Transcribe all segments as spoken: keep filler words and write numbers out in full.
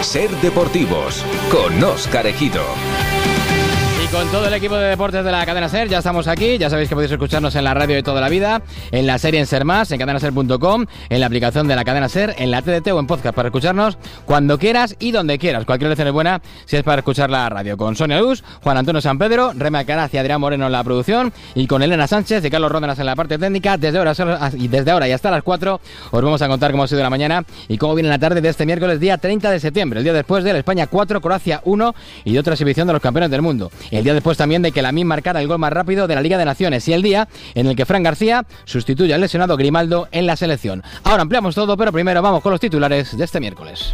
Ser Deportivos con Óscar Ejido. Con todo el equipo de deportes de la cadena SER, ya estamos aquí. Ya sabéis que podéis escucharnos en la radio de toda la vida, en la serie en Ser Más, en cadena ser punto com, en la aplicación de la cadena SER, en la T D T o en podcast para escucharnos cuando quieras y donde quieras. Cualquier lección es buena si es para escuchar la radio. Con Sonia Luz, Juan Antonio San Pedro, Rema Alcaraz y Adrián Moreno en la producción, y con Elena Sánchez y Carlos Ródenas en la parte técnica. Desde ahora, y desde ahora y hasta las cuatro os vamos a contar cómo ha sido la mañana y cómo viene la tarde de este miércoles, día treinta de septiembre, el día después del España cuatro, Croacia uno y de otra exhibición de los campeones del mundo. El día después también de que Lamine marcara el gol más rápido de la Liga de Naciones, y el día en el que Fran García sustituye al lesionado Grimaldo en la selección. Ahora ampliamos todo, pero primero vamos con los titulares de este miércoles.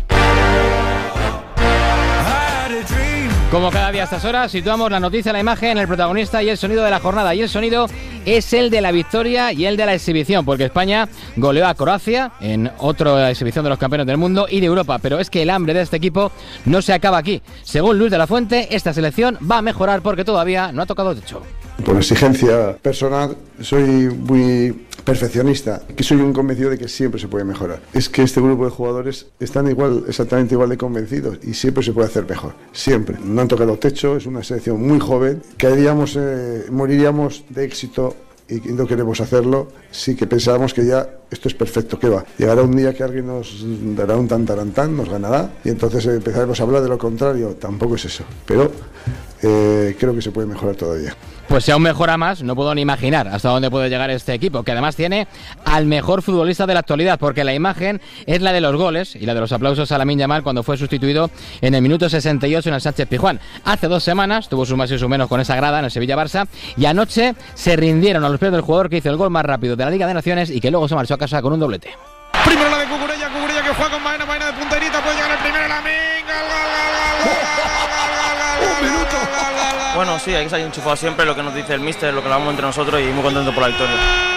Como cada día a estas horas, situamos la noticia, la imagen, el protagonista y el sonido de la jornada. Y el sonido es el de la victoria y el de la exhibición, porque España goleó a Croacia en otra exhibición de los campeones del mundo y de Europa. Pero es que el hambre de este equipo no se acaba aquí. Según Luis de la Fuente, esta selección va a mejorar porque todavía no ha tocado techo. Por exigencia personal, soy muy perfeccionista, que soy un convencido de que siempre se puede mejorar. Es que este grupo de jugadores están igual, exactamente igual de convencidos, y siempre se puede hacer mejor, siempre. No han tocado techo, es una selección muy joven, caeríamos, eh, moriríamos de éxito, y no queremos hacerlo, sí que pensábamos que ya esto es perfecto, que va. Llegará un día que alguien nos dará un tan tarantán, nos ganará, y entonces empezaremos a hablar de lo contrario. Tampoco es eso, pero eh, creo que se puede mejorar todavía. Pues si aún mejora más, no puedo ni imaginar hasta dónde puede llegar este equipo, que además tiene al mejor futbolista de la actualidad, porque la imagen es la de los goles y la de los aplausos a Lamine Yamal cuando fue sustituido en el minuto sesenta y ocho en el Sánchez-Pizjuán. Hace dos semanas tuvo su más y su menos con esa grada en el Sevilla-Barça, y anoche se rindieron a los pies del jugador que hizo el gol más rápido de la Liga de Naciones y que luego se marchó a casa con un doblete. Primero la de Cucurella, Cucurella que juega con Baena, Baena de punterita, puede llegar el primero, Lamine, gol, gol, gol, gol, gol, gol. Bueno, sí, hay que salir enchufado siempre, lo que nos dice el míster, lo que hablamos entre nosotros, y muy contento por la victoria.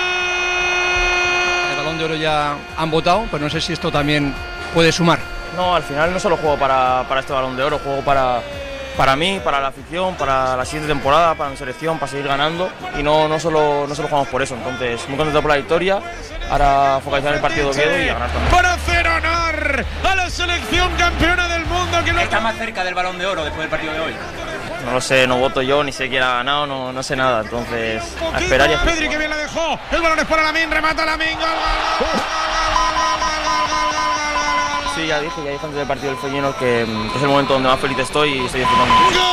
El Balón de Oro ya han votado, pero no sé si esto también puede sumar. No, al final no solo juego para, para este Balón de Oro, juego para, para mí, para la afición, para la siguiente temporada, para mi selección, para seguir ganando, y no, no, solo, no solo jugamos por eso. Entonces, muy contento por la victoria, ahora focalizar el partido de Oviedo y a ganar también. Para hacer honor a la selección campeona del mundo que lo... Está más cerca del Balón de Oro después del partido de hoy. No lo sé, no voto yo, ni sé quién ha ganado, no, no sé nada, entonces a esperar y a... Pedri que bien la dejó, el balón es para Lamine, remata Lamine, gol, gol, gol, gol, gol. Sí, ya dije, ya dije antes del partido del Feyenoord que, que es el momento donde más feliz estoy y estoy disfrutando.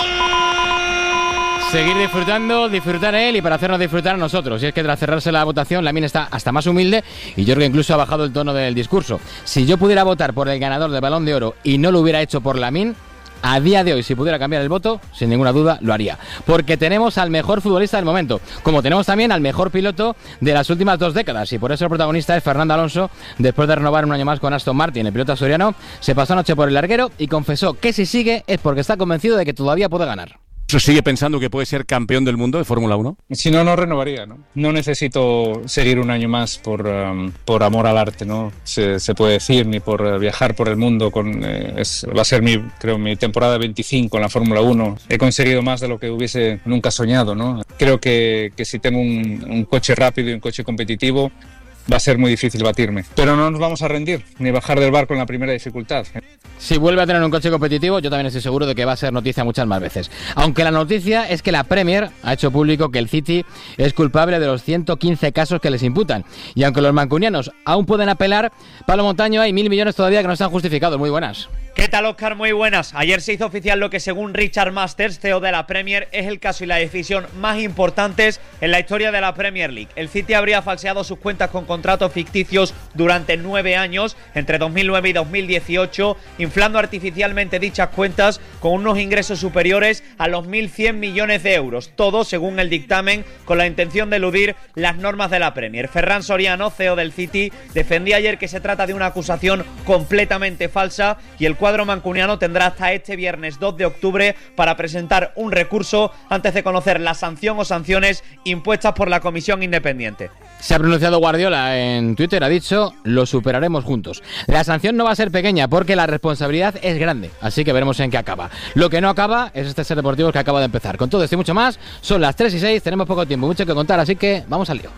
Seguir disfrutando, disfrutar él y para hacernos disfrutar a nosotros. Y es que tras cerrarse la votación, Lamine está hasta más humilde y Jorge incluso ha bajado el tono del discurso. Si yo pudiera votar por el ganador del Balón de Oro y no lo hubiera hecho por Lamine, a día de hoy, si pudiera cambiar el voto, sin ninguna duda lo haría. Porque tenemos al mejor futbolista del momento, como tenemos también al mejor piloto de las últimas dos décadas. Y por eso el protagonista es Fernando Alonso. Después de renovar un año más con Aston Martin, el piloto asturiano se pasó anoche por el larguero y confesó que si sigue es porque está convencido de que todavía puede ganar. ¿Sigue pensando que puede ser campeón del mundo de Fórmula uno? Si no, no renovaría, ¿no? No necesito seguir un año más por, um, por amor al arte, ¿no? Se, se puede decir, ni por uh, viajar por el mundo. Con, eh, es, va a ser, mi, creo, mi temporada veinticinco en la Fórmula uno. He conseguido más de lo que hubiese nunca soñado, ¿no? Creo que, que si tengo un, un coche rápido y un coche competitivo, va a ser muy difícil batirme. Pero no nos vamos a rendir, ni bajar del barco en la primera dificultad. Si vuelve a tener un coche competitivo, yo también estoy seguro de que va a ser noticia muchas más veces. Aunque la noticia es que la Premier ha hecho público que el City es culpable de los ciento quince casos que les imputan. Y aunque los mancunianos aún pueden apelar, Pablo Montaño, hay mil millones todavía que no están justificados. Muy buenas. ¿Qué tal, Óscar? Muy buenas. Ayer se hizo oficial lo que, según Richard Masters, C E O de la Premier, es el caso y la decisión más importantes en la historia de la Premier League. El City habría falseado sus cuentas con contratos ficticios durante nueve años, entre dos mil nueve y dos mil dieciocho, inflando artificialmente dichas cuentas con unos ingresos superiores a los mil cien millones de euros. Todo, según el dictamen, con la intención de eludir las normas de la Premier. Ferran Soriano, C E O del City, defendía ayer que se trata de una acusación completamente falsa y el cuadro mancuniano tendrá hasta este viernes dos de octubre para presentar un recurso antes de conocer la sanción o sanciones impuestas por la comisión independiente. Se ha pronunciado Guardiola en Twitter, ha dicho: lo superaremos juntos. La sanción no va a ser pequeña porque la responsabilidad es grande, así que veremos en qué acaba. Lo que no acaba es este Ser Deportivo que acaba de empezar. Con todo esto y mucho más, son las tres y seis, tenemos poco tiempo, mucho que contar, así que vamos al lío.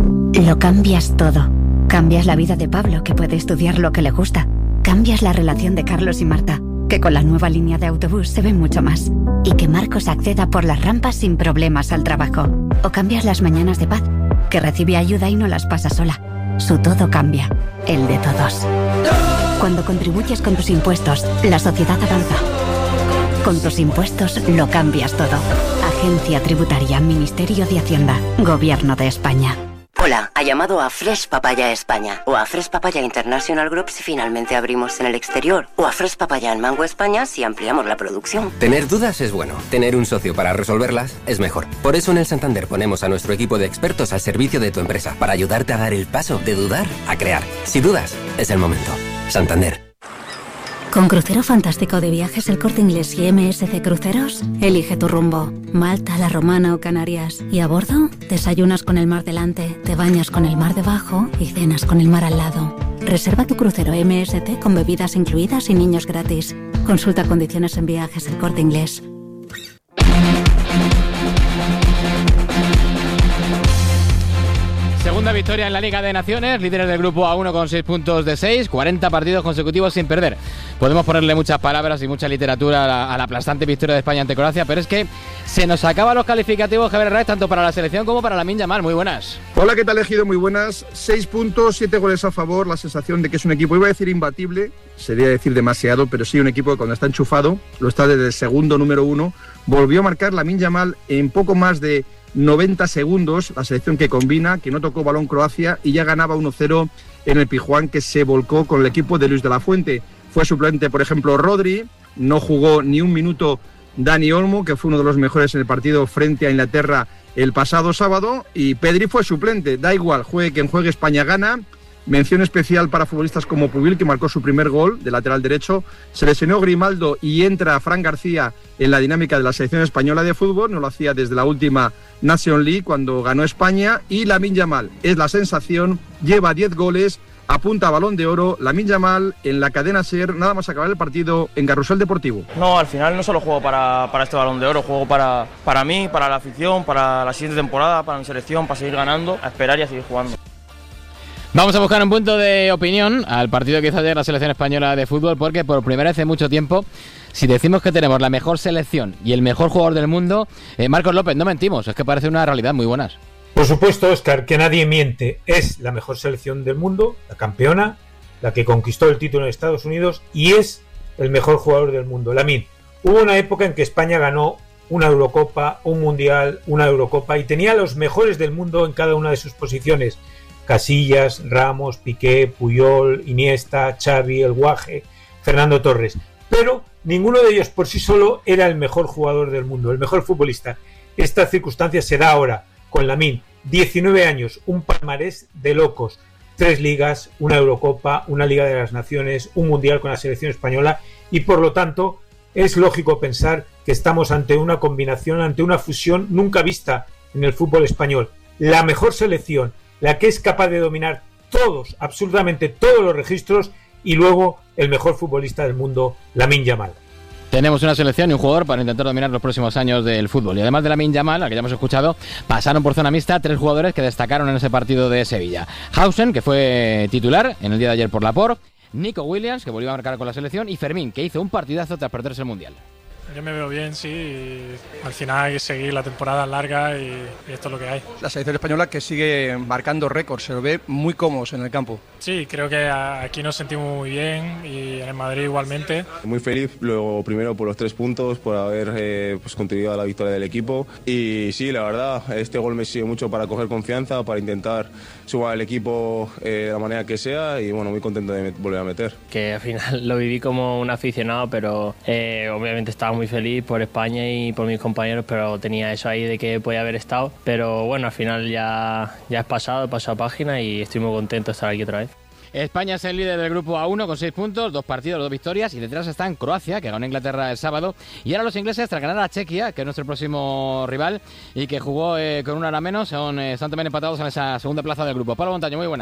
Lo cambias todo. Cambias la vida de Pablo, que puede estudiar lo que le gusta. Cambias la relación de Carlos y Marta. que con la nueva línea de autobús se ve mucho más. Y que Marcos acceda por las rampas sin problemas al trabajo. O cambias las mañanas de Paz, que recibe ayuda y no las pasa sola. Su todo cambia, el de todos. Cuando contribuyes con tus impuestos, la sociedad avanza. Con tus impuestos lo cambias todo. Agencia Tributaria, Ministerio de Hacienda, Gobierno de España. Hola, ha llamado a Fresh Papaya España o a Fresh Papaya International Group si finalmente abrimos en el exterior o a Fresh Papaya en Mango España si ampliamos la producción. Tener dudas es bueno, tener un socio para resolverlas es mejor. Por eso en el Santander ponemos a nuestro equipo de expertos al servicio de tu empresa para ayudarte a dar el paso de dudar a crear. Si dudas, es el momento. Santander. Con Crucero Fantástico de Viajes El Corte Inglés y M S C Cruceros, elige tu rumbo. Malta, La Romana o Canarias. Y a bordo, desayunas con el mar delante, te bañas con el mar debajo y cenas con el mar al lado. Reserva tu crucero M S C con bebidas incluidas y niños gratis. Consulta condiciones en Viajes El Corte Inglés. Segunda victoria en la Liga de Naciones, líderes del grupo A uno con seis puntos de seis, cuarenta partidos consecutivos sin perder. Podemos ponerle muchas palabras y mucha literatura a la, a la aplastante victoria de España ante Croacia, pero es que se nos acaban los calificativos, Javier Hernández, tanto para la selección como para Lamine Yamal. Muy buenas. Hola, ¿qué tal, Ejido? Muy buenas. Seis puntos, siete goles a favor, la sensación de que es un equipo, iba a decir imbatible, sería decir demasiado, pero sí un equipo que cuando está enchufado, lo está desde el segundo número uno, volvió a marcar Lamine Yamal en poco más de noventa segundos, la selección que combina, que no tocó balón Croacia y ya ganaba uno cero en el Pizjuán, que se volcó con el equipo de Luis de la Fuente. Fue suplente, por ejemplo, Rodri, no jugó ni un minuto Dani Olmo, que fue uno de los mejores en el partido frente a Inglaterra el pasado sábado, y Pedri fue suplente. Da igual, juegue quien juegue, España gana. Mención especial para futbolistas como Pubil, que marcó su primer gol de lateral derecho. Se lesionó Grimaldo y entra Fran García en la dinámica de la selección española de fútbol. No lo hacía desde la última Nation League cuando ganó España. Y Lamine Yamal es la sensación, lleva diez goles, apunta a Balón de Oro. Lamine Yamal en la cadena SER, nada más acabar el partido en Carrusel Deportivo. No, al final no solo juego para, para este Balón de Oro, juego para, para mí, para la afición, para la siguiente temporada, para mi selección, para seguir ganando, a esperar y a seguir jugando. Vamos a buscar un punto de opinión al partido que hizo ayer la selección española de fútbol, porque por primera vez en mucho tiempo, si decimos que tenemos la mejor selección y el mejor jugador del mundo, eh, Marcos López, no mentimos, es que parece una realidad. Muy buenas. Por supuesto, Óscar, que nadie miente. Es la mejor selección del mundo, la campeona, la que conquistó el título en Estados Unidos y es el mejor jugador del mundo, Lamine. Hubo una época en que España ganó una Eurocopa, un Mundial, una Eurocopa y tenía a los mejores del mundo en cada una de sus posiciones. Casillas, Ramos, Piqué, Puyol, Iniesta, Xavi, El Guaje, Fernando Torres. Pero ninguno de ellos por sí solo era el mejor jugador del mundo, el mejor futbolista. Esta circunstancia se da ahora con Lamine. diecinueve años, un palmarés de locos. Tres ligas, una Eurocopa, una Liga de las Naciones, un Mundial con la selección española y por lo tanto es lógico pensar que estamos ante una combinación, ante una fusión nunca vista en el fútbol español. La mejor selección, la que es capaz de dominar todos, absolutamente todos los registros y luego el mejor futbolista del mundo, Lamine Yamal. Tenemos una selección y un jugador para intentar dominar los próximos años del fútbol. Y además de Lamine Yamal, al que ya hemos escuchado, pasaron por zona mixta tres jugadores que destacaron en ese partido de Sevilla. Hausen, que fue titular en el día de ayer por Laporte, Nico Williams, que volvió a marcar con la selección, y Fermín, que hizo un partidazo tras perderse el Mundial. Yo me veo bien, sí, y al final hay que seguir, la temporada larga y, y esto es lo que hay. La selección española que sigue marcando récords, se lo ve muy cómodos en el campo. Sí, creo que aquí nos sentimos muy bien y en el Madrid igualmente. Muy feliz, luego primero por los tres puntos, por haber eh, pues, contribuido a la victoria del equipo y sí, la verdad, este gol me sirve mucho para coger confianza, para intentar sumar al equipo eh, de la manera que sea y bueno, muy contento de volver a meter. Que al final lo viví como un aficionado, pero eh, obviamente estaba muy feliz por España y por mis compañeros, pero tenía eso ahí de que podía haber estado, pero bueno, al final ya, ya es pasado, he pasado página y estoy muy contento de estar aquí otra vez. España es el líder del grupo A uno con seis puntos, dos partidos, dos victorias, y detrás está en Croacia, que ganó Inglaterra el sábado, y ahora los ingleses tras ganar a Chequia, que es nuestro próximo rival y que jugó eh, con una hora menos, son, eh, están también empatados en esa segunda plaza del grupo. Pablo Montaño, muy buenas.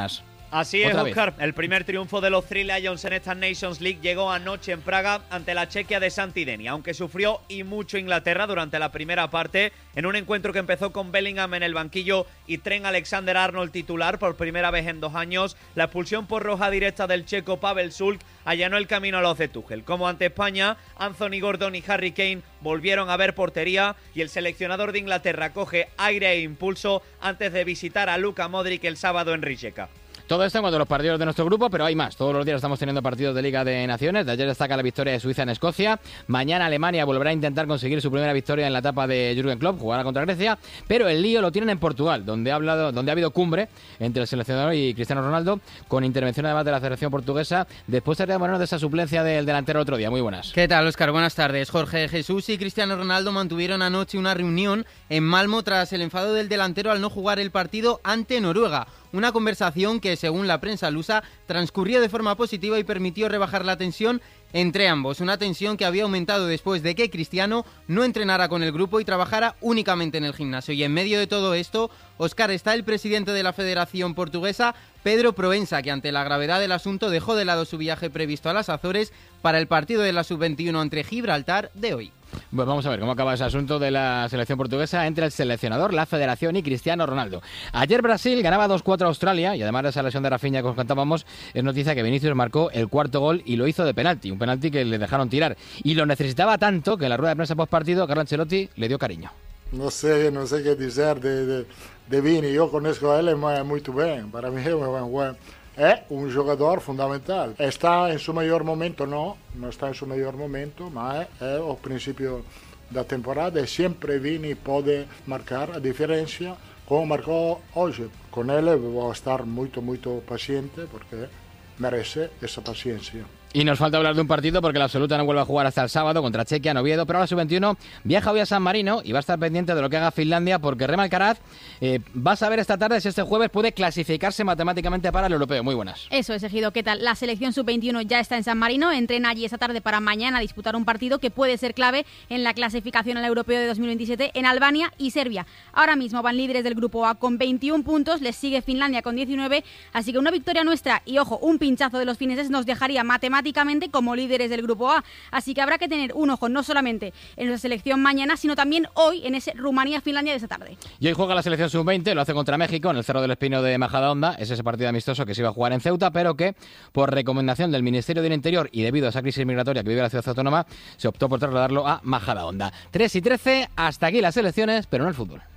Así es, Otra Óscar. El primer triunfo de los Three Lions en esta Nations League llegó anoche en Praga ante la Chequia de Santidenia, aunque sufrió y mucho Inglaterra durante la primera parte, en un encuentro que empezó con Bellingham en el banquillo y Trent Alexander-Arnold titular por primera vez en dos años. La expulsión por roja directa del checo Pavel Šulc allanó el camino a los de Tuchel. Como ante España, Anthony Gordon y Harry Kane volvieron a ver portería y el seleccionador de Inglaterra coge aire e impulso antes de visitar a Luka Modric el sábado en Rijeka. Todo esto en cuanto a los partidos de nuestro grupo, pero hay más. Todos los días estamos teniendo partidos de Liga de Naciones. De ayer destaca la victoria de Suiza en Escocia. Mañana Alemania volverá a intentar conseguir su primera victoria en la etapa de Jürgen Klopp, jugará contra Grecia. Pero el lío lo tienen en Portugal, donde ha, hablado, donde ha habido cumbre entre el seleccionador y Cristiano Ronaldo, con intervención además de la selección portuguesa, después de removernos de esa suplencia del delantero otro día. Muy buenas. ¿Qué tal, Óscar? Buenas tardes. Jorge Jesús y Cristiano Ronaldo mantuvieron anoche una reunión en Malmo tras el enfado del delantero al no jugar el partido ante Noruega. Una conversación que, según la prensa lusa, transcurrió de forma positiva y permitió rebajar la tensión entre ambos. Una tensión que había aumentado después de que Cristiano no entrenara con el grupo y trabajara únicamente en el gimnasio. Y en medio de todo esto, Óscar, está el presidente de la Federación Portuguesa, Pedro Proença, que ante la gravedad del asunto dejó de lado su viaje previsto a las Azores para el partido de la sub veintiuno entre Gibraltar de hoy. Pues vamos a ver cómo acaba ese asunto de la selección portuguesa entre el seleccionador, la federación y Cristiano Ronaldo. Ayer Brasil ganaba dos cuatro a Australia y además de esa lesión de Rafinha que os contábamos, es noticia que Vinicius marcó el cuarto gol y lo hizo de penalti, un penalti que le dejaron tirar. Y lo necesitaba tanto que en la rueda de prensa post partido Carlo Ancelotti le dio cariño. No sé, no sé qué decir de, de, de Vini, yo conozco a él muy bien, para mí es muy buen. Es un jugador fundamental. Está en su mejor momento, no, no está en su mejor momento, pero es, es al principio de la temporada y siempre Vini puede marcar a diferencia como marcó hoy. Con él voy a estar muy, muy paciente porque merece esa paciencia. Y nos falta hablar de un partido porque la absoluta no vuelve a jugar hasta el sábado contra Chequia en Oviedo, pero la sub veintiuno viaja hoy a San Marino y va a estar pendiente de lo que haga Finlandia porque Rema Alcaraz eh, va a saber esta tarde si este jueves puede clasificarse matemáticamente para el europeo. Muy buenas. Eso es, Ejido. ¿Qué tal? La selección sub veintiuno ya está en San Marino, entrena allí esta tarde para mañana disputar un partido que puede ser clave en la clasificación al europeo de dos mil veintisiete en Albania y Serbia. Ahora mismo van líderes del grupo A con veintiún puntos, les sigue Finlandia con diecinueve, así que una victoria nuestra y, ojo, un pinchazo de los fineses nos dejaría matemáticamente como líderes del grupo A, así que habrá que tener un ojo no solamente en nuestra selección mañana, sino también hoy en ese Rumanía-Finlandia de esta tarde. Y hoy juega la selección sub veinte, lo hace contra México en el Cerro del Espino de Majadahonda. Es ese partido amistoso que se iba a jugar en Ceuta, pero que por recomendación del Ministerio del Interior y debido a esa crisis migratoria que vive la ciudad autónoma, se optó por trasladarlo a Majadahonda. tres y trece, hasta aquí las elecciones, pero no el fútbol.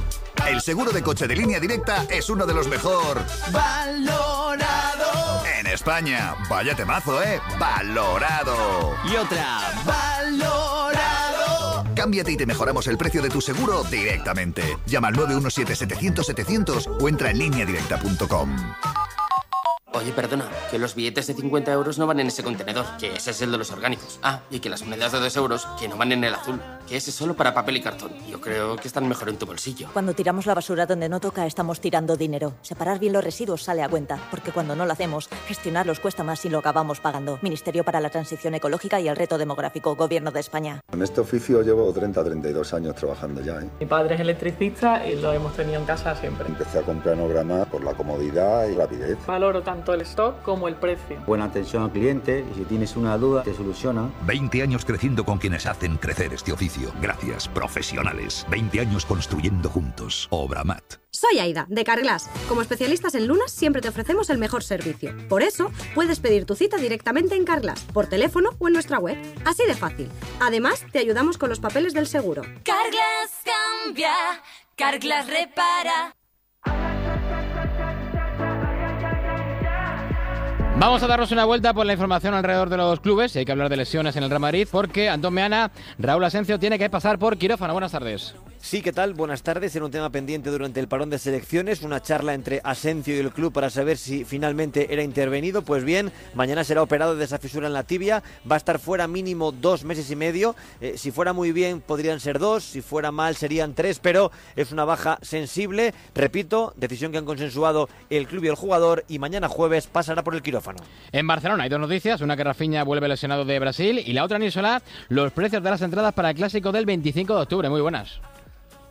El seguro de coche de Línea Directa es uno de los mejor valorado en España. Vaya temazo, ¿eh? Valorado. Y otra, valorado. Cámbiate y te mejoramos el precio de tu seguro directamente. Llama al nueve uno siete, setecientos, setecientos o entra en línea directa punto com. Oye, perdona, que los billetes de cincuenta euros no van en ese contenedor, que ese es el de los orgánicos. Ah, y que las monedas de dos euros, que no van en el azul, que ese es solo para papel y cartón. Yo creo que están mejor en tu bolsillo. Cuando tiramos la basura donde no toca, estamos tirando dinero. Separar bien los residuos sale a cuenta, porque cuando no lo hacemos, gestionarlos cuesta más y lo acabamos pagando. Ministerio para la Transición Ecológica y el Reto Demográfico, Gobierno de España. En este oficio llevo treinta a treinta y dos años trabajando ya, ¿eh? Mi padre es electricista y lo hemos tenido en casa siempre. Empecé a comprar Nograma por la comodidad y rapidez. Valoro tanto el stock como el precio. Buena atención al cliente y si tienes una duda te soluciona. veinte años creciendo con quienes hacen crecer este oficio. Gracias, profesionales. veinte años construyendo juntos. Obramat. Soy Aida, de Carglass. Como especialistas en lunas, siempre te ofrecemos el mejor servicio. Por eso, puedes pedir tu cita directamente en Carglass, por teléfono o en nuestra web. Así de fácil. Además, te ayudamos con los papeles del seguro. Carglass cambia, Carglass repara. Vamos a darnos una vuelta por la información alrededor de los clubes. Y hay que hablar de lesiones en el Real Madrid porque Antón Meana, Raúl Asencio tiene que pasar por quirófano. Buenas tardes. Sí, ¿qué tal? Buenas tardes. Era un tema pendiente durante el parón de selecciones, una charla entre Asencio y el club para saber si finalmente era intervenido. Pues bien, mañana será operado de esa fisura en la tibia. Va a estar fuera mínimo dos meses y medio. Eh, si fuera muy bien podrían ser dos, si fuera mal serían tres, pero es una baja sensible. Repito, decisión que han consensuado el club y el jugador y mañana jueves pasará por el quirófano. En Barcelona hay dos noticias, una que Rafinha vuelve lesionado de Brasil y la otra en Isola, los precios de las entradas para el clásico del veinticinco de octubre. Muy buenas.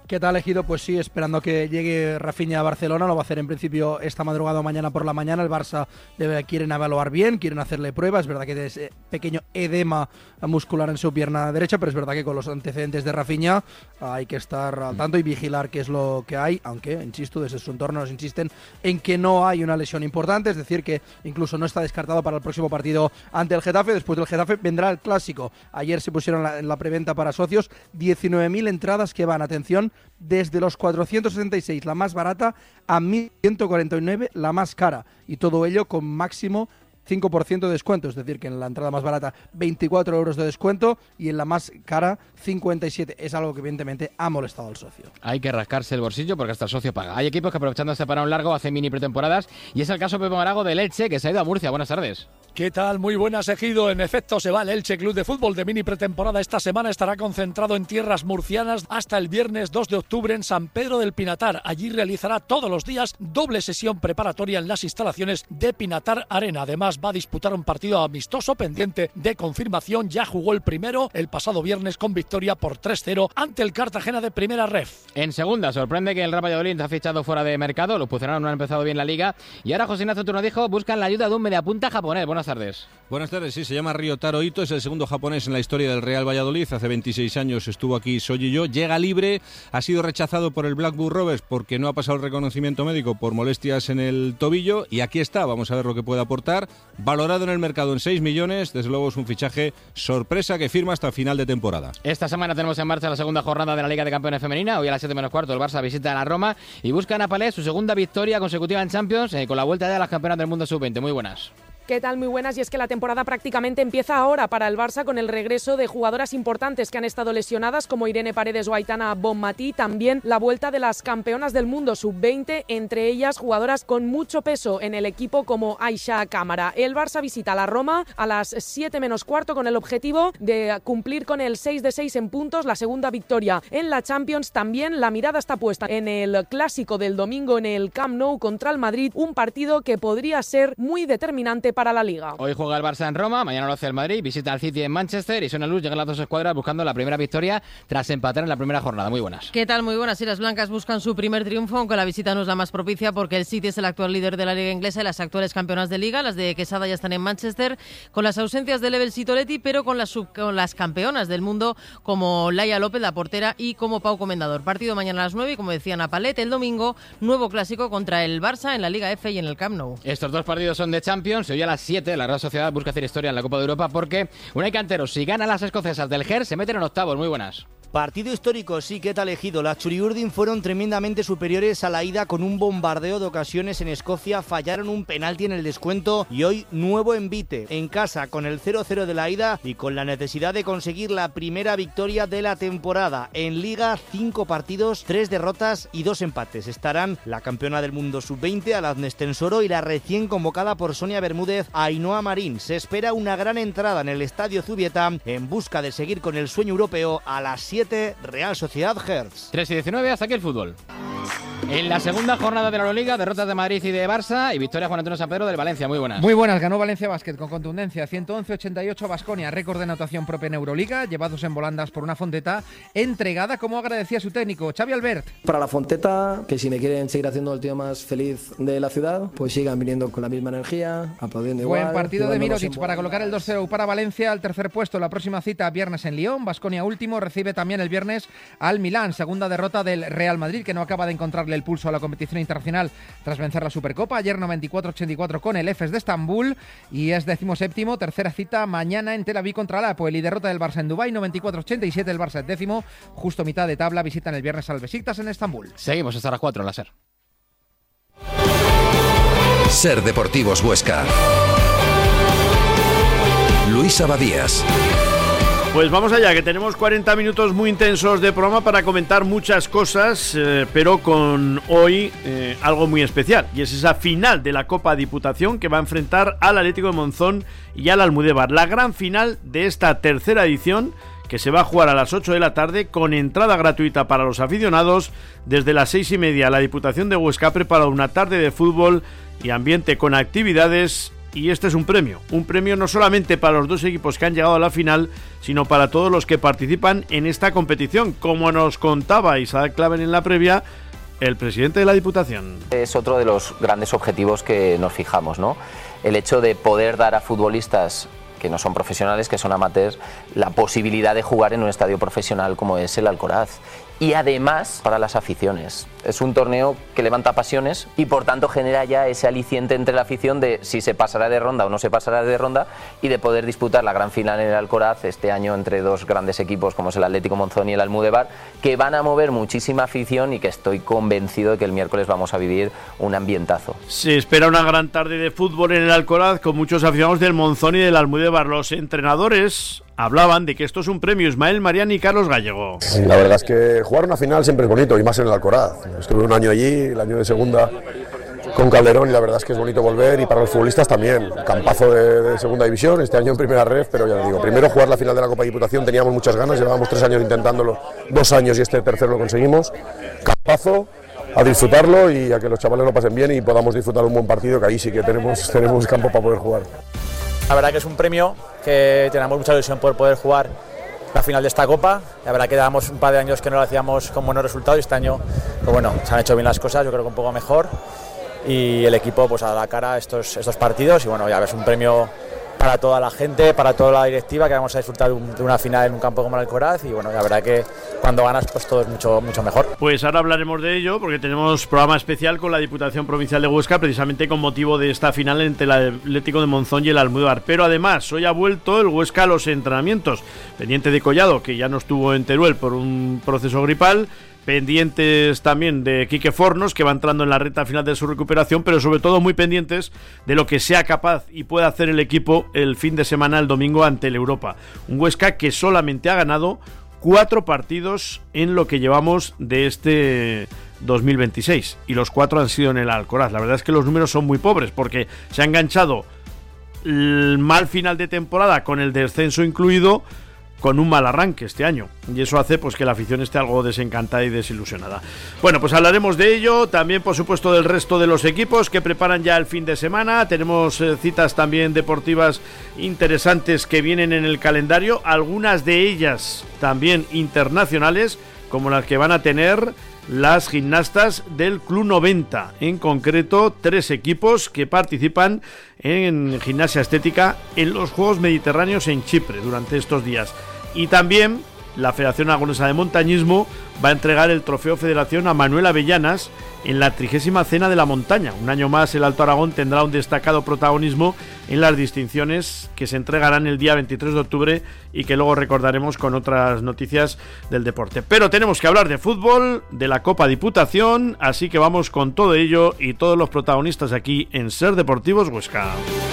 ¿Qué tal, elegido? Pues sí, esperando que llegue Rafinha a Barcelona. Lo va a hacer en principio esta madrugada o mañana por la mañana. El Barça debe, quieren evaluar bien, quieren hacerle pruebas. Es verdad que tiene ese pequeño edema muscular en su pierna derecha, pero es verdad que con los antecedentes de Rafinha hay que estar al tanto y vigilar qué es lo que hay, aunque, insisto, desde su entorno nos insisten en que no hay una lesión importante, es decir, que incluso no está descartado para el próximo partido ante el Getafe. Después del Getafe vendrá el Clásico. Ayer se pusieron la, en la preventa para socios diecinueve mil entradas que van, atención, desde los cuatrocientos sesenta y seis, la más barata, a mil ciento cuarenta y nueve, la más cara. Y todo ello con máximo cinco por ciento de descuento, es decir, que en la entrada más barata veinticuatro euros de descuento y en la más cara cincuenta y siete. Es algo que evidentemente ha molestado al socio. Hay que rascarse el bolsillo porque hasta el socio paga. Hay equipos que aprovechando este parón largo hacen mini pretemporadas y es el caso Pepe Morago del Elche, que se ha ido a Murcia. Buenas tardes. ¿Qué tal? Muy buenas, Ejido. En efecto, se va el Elche Club de Fútbol de mini pretemporada. Esta semana estará concentrado en tierras murcianas hasta el viernes dos de octubre en San Pedro del Pinatar. Allí realizará todos los días doble sesión preparatoria en las instalaciones de Pinatar Arena. Además, va a disputar un partido amistoso pendiente de confirmación. Ya jugó el primero el pasado viernes con victoria por tres cero ante el Cartagena de Primera Ref. En segunda, sorprende que el Real Valladolid ha fichado fuera de mercado. Los puceranos no han empezado bien la liga. Y ahora José Ignacio Turnadijo buscan la ayuda de un mediapunta japonés. Buenas tardes. Buenas tardes, sí, se llama Ryotaro Ito, es el segundo japonés en la historia del Real Valladolid. Hace veintiséis años estuvo aquí Soji-yo, llega libre, ha sido rechazado por el Blackburn Rovers porque no ha pasado el reconocimiento médico por molestias en el tobillo y aquí está, vamos a ver lo que puede aportar. Valorado en el mercado en seis millones, desde luego es un fichaje sorpresa que firma hasta final de temporada. Esta semana tenemos en marcha la segunda jornada de la Liga de Campeones Femenina. Hoy a las siete menos cuarto el Barça visita a la Roma y buscan a Palés su segunda victoria consecutiva en Champions eh, con la vuelta ya a las campeonas del mundo sub veinte. Muy buenas. ¿Qué tal? Muy buenas. Y es que la temporada prácticamente empieza ahora para el Barça con el regreso de jugadoras importantes que han estado lesionadas como Irene Paredes o Aitana Bonmatí. También la vuelta de las campeonas del mundo sub veinte, entre ellas jugadoras con mucho peso en el equipo como Aisha Cámara. El Barça visita la Roma a las siete menos cuarto con el objetivo de cumplir con el seis de seis en puntos, la segunda victoria en la Champions. También la mirada está puesta en el clásico del domingo en el Camp Nou contra el Madrid, un partido que podría ser muy determinante para la Liga. Hoy juega el Barça en Roma, mañana lo hace el Madrid, visita al City en Manchester y son a luz, llegan las dos escuadras buscando la primera victoria tras empatar en la primera jornada. Muy buenas. ¿Qué tal? Muy buenas. Y las blancas buscan su primer triunfo, aunque la visita no es la más propicia porque el City es el actual líder de la Liga inglesa y las actuales campeonas de Liga. Las de Quesada ya están en Manchester con las ausencias de Lebel Sitoletti, pero con las, sub, con las campeonas del mundo como Laia López, la portera, y como Pau Comendador. Partido mañana a las nueve y como decía Napalet, el domingo nuevo clásico contra el Barça en la Liga F y en el Camp Nou. Estos dos partidos son de Champions. Hoy a las siete la Real Sociedad busca hacer historia en la Copa de Europa porque Unai Cantero, si gana las escocesas del Gers, se meten en octavos. Muy buenas. Partido histórico, sí, que tal elegido. Las Churiurdin fueron tremendamente superiores a la ida con un bombardeo de ocasiones en Escocia, fallaron un penalti en el descuento y hoy nuevo envite en casa con el cero cero de la ida y con la necesidad de conseguir la primera victoria de la temporada. En Liga, cinco partidos, tres derrotas y dos empates. Estarán la campeona del mundo sub veinte, Aladnes Tensoro, y la recién convocada por Sonia Bermúdez, Ainhoa Marín. Se espera una gran entrada en el Estadio Zubieta en busca de seguir con el sueño europeo a las siete. Real Sociedad Hertz. tres y diecinueve, hasta aquí el fútbol. En la segunda jornada de la Euroliga, derrotas de Madrid y de Barça y victoria Juan Antonio San Pedro del Valencia. Muy buenas. Muy buenas, ganó Valencia Basket con contundencia, ciento once a ochenta y ocho Baskonia, récord de anotación propia en Euroliga, llevados en volandas por una Fonteta entregada como agradecía su técnico, Xavi Albert. Para la Fonteta, que si me quieren seguir haciendo el tío más feliz de la ciudad, pues sigan viniendo con la misma energía, aplaudiendo igual. Buen partido de Mirotic para colocar el dos cero para Valencia al tercer puesto. La próxima cita viernes en Lyon, Baskonia último, recibe también el viernes al Milán, segunda derrota del Real Madrid, que no acaba de encontrarle el pulso a la competición internacional tras vencer la Supercopa. Ayer noventa y cuatro ochenta y cuatro con el Efes de Estambul y es decimoséptimo, tercera cita mañana en Tel Aviv contra el Apoel y derrota del Barça en Dubái, noventa y cuatro ochenta y siete el Barça es décimo, justo mitad de tabla, visitan el viernes al Besiktas en Estambul. Seguimos hasta las cuatro, la SER. SER Deportivos Huesca. Luis Abadías. Pues vamos allá, que tenemos cuarenta minutos muy intensos de programa para comentar muchas cosas, eh, pero con hoy eh, algo muy especial, y es esa final de la Copa Diputación que va a enfrentar al Atlético de Monzón y al Almudévar, la gran final de esta tercera edición que se va a jugar a las ocho de la tarde con entrada gratuita para los aficionados. Desde las seis y media la Diputación de Huesca prepara una tarde de fútbol y ambiente con actividades y este es un premio, un premio no solamente para los dos equipos que han llegado a la final, sino para todos los que participan en esta competición, como nos contaba Isaac Claver en la previa, el presidente de la Diputación. Es otro de los grandes objetivos que nos fijamos, ¿no? El hecho de poder dar a futbolistas que no son profesionales, que son amateurs, la posibilidad de jugar en un estadio profesional como es el Alcoraz. Y además para las aficiones. Es un torneo que levanta pasiones y por tanto genera ya ese aliciente entre la afición de si se pasará de ronda o no se pasará de ronda, y de poder disputar la gran final en el Alcoraz este año entre dos grandes equipos como es el Atlético Monzón y el Almudévar, que van a mover muchísima afición y que estoy convencido de que el miércoles vamos a vivir un ambientazo. Se espera una gran tarde de fútbol en el Alcoraz con muchos aficionados del Monzón y del Almudévar. Los entrenadores hablaban de que esto es un premio. Ismael Mariani y Carlos Gallego. La verdad es que jugar una final siempre es bonito, y más en el Alcoraz. Estuve un año allí, el año de segunda con Calderón, y la verdad es que es bonito volver, y para los futbolistas también. Campazo de, de segunda división, este año en primera ref, pero ya les digo, primero jugar la final de la Copa Diputación, teníamos muchas ganas, llevábamos tres años intentándolo, dos años, y este tercero lo conseguimos. Campazo, a disfrutarlo y a que los chavales lo pasen bien y podamos disfrutar un buen partido, que ahí sí que tenemos, tenemos campo para poder jugar. La verdad que es un premio que tenemos mucha ilusión por poder jugar la final de esta Copa. La verdad que dábamos un par de años que no lo hacíamos con buenos resultados, y este año, pues bueno, se han hecho bien las cosas, yo creo que un poco mejor, y el equipo pues a la cara estos, estos partidos, y bueno, ya ves, un premio para toda la gente, para toda la directiva, que vamos a disfrutar de, un, de una final en un campo como el Alcoraz, y bueno, la verdad que cuando ganas pues todo es mucho, mucho mejor. Pues ahora hablaremos de ello, porque tenemos programa especial con la Diputación Provincial de Huesca, precisamente con motivo de esta final entre el Atlético de Monzón y el Almudévar. Pero además, hoy ha vuelto el Huesca a los entrenamientos, pendiente de Collado, que ya no estuvo en Teruel por un proceso gripal, pendientes también de Quique Fornos, que va entrando en la recta final de su recuperación, pero sobre todo muy pendientes de lo que sea capaz y pueda hacer el equipo el fin de semana, el domingo, ante el Europa. Un Huesca que solamente ha ganado cuatro partidos en lo que llevamos de este dos mil veintiséis, y los cuatro han sido en el Alcoraz. La verdad es que los números son muy pobres, porque se ha enganchado el mal final de temporada, con el descenso incluido, con un mal arranque este año, y eso hace pues que la afición esté algo desencantada y desilusionada. Bueno, pues hablaremos de ello, también por supuesto del resto de los equipos que preparan ya el fin de semana. Tenemos eh, citas también deportivas interesantes que vienen en el calendario, algunas de ellas también internacionales, como las que van a tener las gimnastas del Club noventa, en concreto tres equipos que participan en gimnasia estética en los Juegos Mediterráneos en Chipre durante estos días. Y también la Federación Aragonesa de Montañismo va a entregar el Trofeo Federación a Manuel Avellanas en la trigésima Cena de la Montaña. Un año más el Alto Aragón tendrá un destacado protagonismo en las distinciones que se entregarán el día veintitrés de octubre y que luego recordaremos con otras noticias del deporte. Pero tenemos que hablar de fútbol, de la Copa Diputación, así que vamos con todo ello y todos los protagonistas aquí en Ser Deportivos Huesca.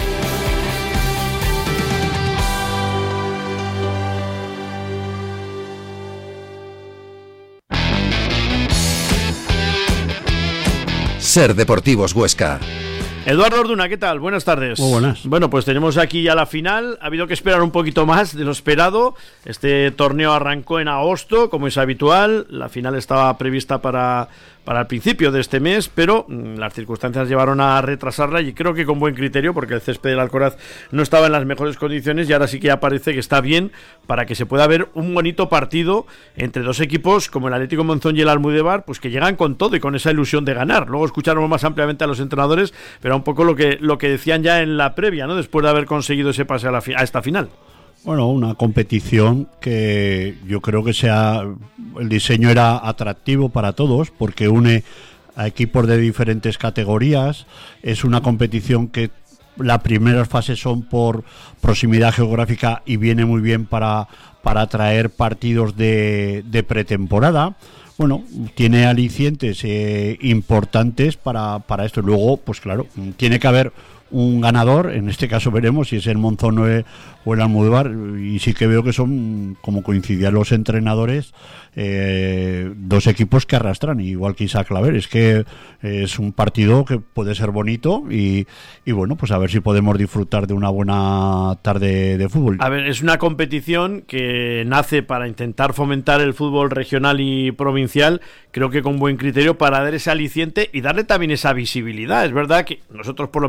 Ser Deportivos Huesca. Eduardo Orduna, ¿qué tal? Buenas tardes. Muy buenas. Bueno, pues tenemos aquí ya la final. Ha habido que esperar un poquito más de lo esperado. Este torneo arrancó en agosto, como es habitual. La final estaba prevista para, para el principio de este mes, pero mmm, las circunstancias llevaron a retrasarla, y creo que con buen criterio, porque el césped del Alcoraz no estaba en las mejores condiciones, y ahora sí que ya parece que está bien para que se pueda ver un bonito partido entre dos equipos como el Atlético Monzón y el Almudévar, pues que llegan con todo y con esa ilusión de ganar. Luego escucharemos más ampliamente a los entrenadores, pero un poco lo que, lo que decían ya en la previa, ¿no? Después de haber conseguido ese pase a, la fi- a esta final. Bueno, una competición que yo creo que sea, el diseño era atractivo para todos, porque une a equipos de diferentes categorías. Es una competición que las primeras fases son por proximidad geográfica y viene muy bien para, para traer partidos de, de pretemporada. Bueno, tiene alicientes eh, importantes para, para esto. Luego, pues claro, tiene que haber un ganador. En este caso veremos si es el Monzón o el, o el Almudévar, y sí que veo que son, como coincidían los entrenadores, eh, dos equipos que arrastran, igual que Isaac Claver. Es que es un partido que puede ser bonito, y, y bueno, pues a ver si podemos disfrutar de una buena tarde de fútbol. A ver, es una competición que nace para intentar fomentar el fútbol regional y provincial, creo que con buen criterio, para dar ese aliciente y darle también esa visibilidad. Es verdad que nosotros, por lo menos en esta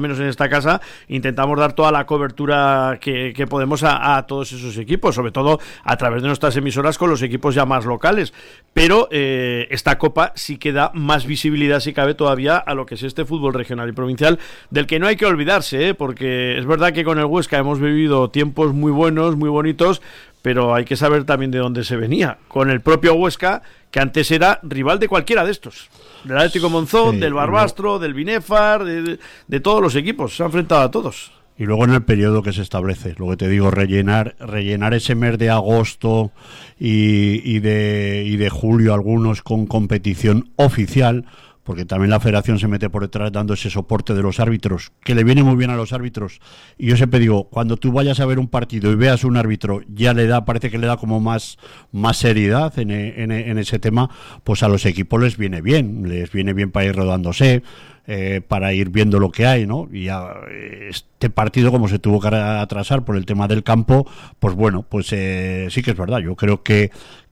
casa, intentamos dar toda la cobertura que, que podemos a, a todos esos equipos, sobre todo a través de nuestras emisoras con los equipos ya más locales. Pero eh, esta Copa sí que da más visibilidad, si cabe todavía, a lo que es este fútbol regional y provincial, del que no hay que olvidarse, ¿eh? Porque es verdad que con el Huesca hemos vivido tiempos muy buenos, muy bonitos, pero hay que saber también de dónde se venía. Con el propio Huesca, que antes era rival de cualquiera de estos. Del Atlético Monzón, sí, del Barbastro, del Binefar, de, de, de todos los equipos. Se ha enfrentado a todos. Y luego en el periodo que se establece, lo que te digo, rellenar rellenar ese mes de agosto y, y, de, y de julio algunos con competición oficial, porque también la federación se mete por detrás dando ese soporte de los árbitros, que le viene muy bien a los árbitros. Y yo siempre digo, cuando tú vayas a ver un partido y veas un árbitro, ya le da, parece que le da como más, más seriedad en, en, en ese tema, pues a los equipos les viene bien, les viene bien para ir rodándose, eh, para ir viendo lo que hay, ¿no? Y ya, este partido, como se tuvo que atrasar por el tema del campo, pues bueno, pues eh, sí que es verdad, yo creo que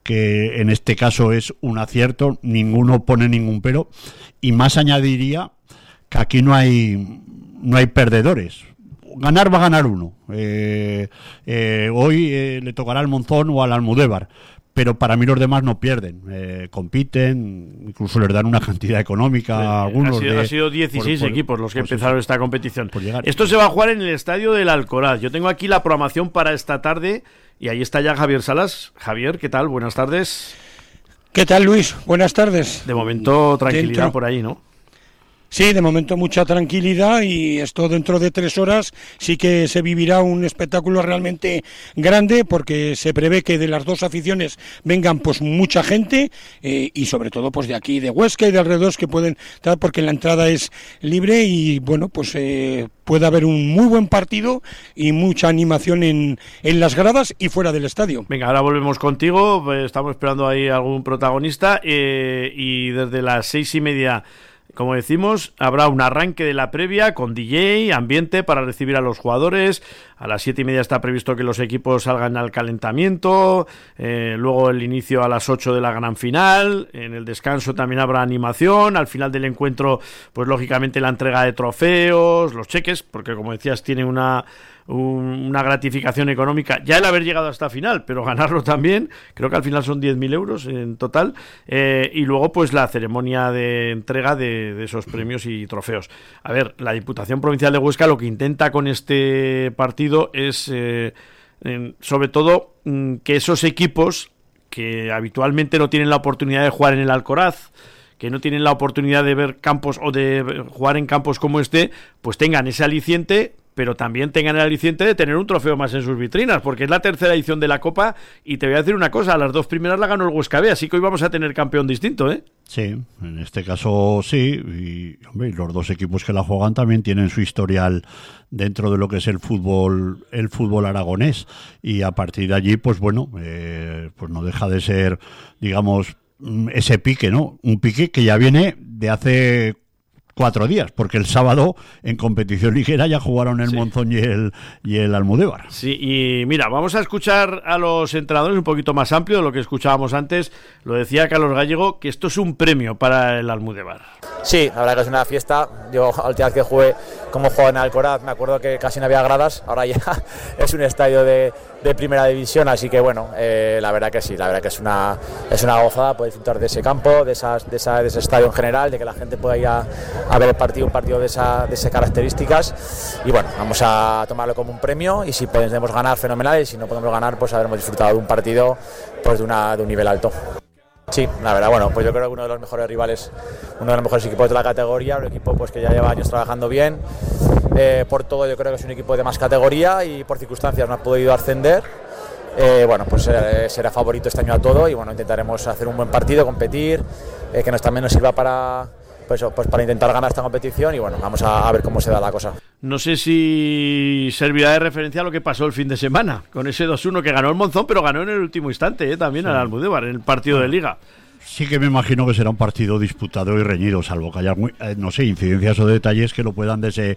que en este caso es un acierto, ninguno pone ningún pero, y más añadiría que aquí no hay no hay perdedores. Ganar va a ganar uno. Eh, eh, hoy eh, le tocará al Monzón o al Almudévar, pero para mí los demás no pierden, eh, compiten, incluso les dan una cantidad económica a algunos. Ha sido, de, ha sido dieciséis por, por, equipos los que pues empezaron eso, esta competición. Esto se va a jugar en el estadio del Alcoraz. Yo tengo aquí la programación para esta tarde y ahí está ya Javier Salas. Javier, ¿qué tal? Buenas tardes. ¿Qué tal, Luis? Buenas tardes. De momento tranquilidad Dentro. por ahí, ¿no? Sí, de momento mucha tranquilidad, y esto dentro de tres horas sí que se vivirá un espectáculo realmente grande, porque se prevé que de las dos aficiones vengan pues mucha gente, eh, y sobre todo pues de aquí, de Huesca y de alrededor, que pueden estar, porque la entrada es libre, y bueno, pues eh, puede haber un muy buen partido y mucha animación en, en las gradas y fuera del estadio. Venga, ahora volvemos contigo, pues estamos esperando ahí algún protagonista, eh, y desde las seis y media, como decimos, habrá un arranque de la previa con D J, ambiente para recibir a los jugadores. A las siete y media está previsto que los equipos salgan al calentamiento, eh, luego el inicio a las ocho de la gran final. En el descanso también habrá animación. Al final del encuentro, pues lógicamente la entrega de trofeos, los cheques, porque como decías, tiene una... una gratificación económica, ya el haber llegado a esta final, pero ganarlo también, creo que al final son diez mil euros en total, eh, y luego pues la ceremonia de entrega de, de esos premios y trofeos. A ver, la Diputación Provincial de Huesca lo que intenta con este partido es, eh, eh, sobre todo, mm, que esos equipos que habitualmente no tienen la oportunidad de jugar en el Alcoraz, que no tienen la oportunidad de ver campos o de jugar en campos como este, pues tengan ese aliciente, pero también tengan el aliciente de tener un trofeo más en sus vitrinas, porque es la tercera edición de la Copa, y te voy a decir una cosa, las dos primeras la ganó el Huesca B, así que hoy vamos a tener campeón distinto, ¿eh? Sí, en este caso sí, y hombre, los dos equipos que la juegan también tienen su historial dentro de lo que es el fútbol el fútbol aragonés, y a partir de allí, pues bueno, eh, pues no deja de ser, digamos, ese pique, ¿no? Un pique que ya viene de hace cuatro días, porque el sábado en competición ligera ya jugaron el sí. Monzón y el, y el Almudévar. Sí, y mira, vamos a escuchar a los entrenadores un poquito más amplio de lo que escuchábamos antes. Lo decía Carlos Gallego, que esto es un premio para el Almudévar. Sí, la verdad que es una fiesta. Yo la última vez que jugué, como jugaba en Alcoraz, me acuerdo que casi no había gradas, ahora ya es un estadio de, de primera división, así que bueno, eh, la verdad que sí, la verdad que es una, es una gozada poder disfrutar de ese campo, de, esas, de, esa, de ese estadio en general, de que la gente pueda ir a, a ver el partido, un partido de, esa, de esas características, y bueno, vamos a tomarlo como un premio, y si podemos ganar, fenomenal, y si no podemos ganar, pues habremos disfrutado de un partido pues de, una, de un nivel alto. Sí, la verdad, bueno, pues yo creo que uno de los mejores rivales, uno de los mejores equipos de la categoría, un equipo pues que ya lleva años trabajando bien, eh, por todo yo creo que es un equipo de más categoría, y por circunstancias no ha podido ascender. Eh, bueno, pues eh, será favorito este año a todo, y bueno, intentaremos hacer un buen partido, competir, eh, que nos también nos sirva para... Pues, pues para intentar ganar esta competición, y bueno, vamos a, a ver cómo se da la cosa. No sé si servirá de referencia a lo que pasó el fin de semana, con ese dos uno que ganó el Monzón, pero ganó en el último instante, ¿eh? También sí. Al Almudévar, en el partido de Liga. Sí que me imagino que será un partido disputado y reñido, salvo que haya, eh, no sé, incidencias o detalles que lo puedan dese,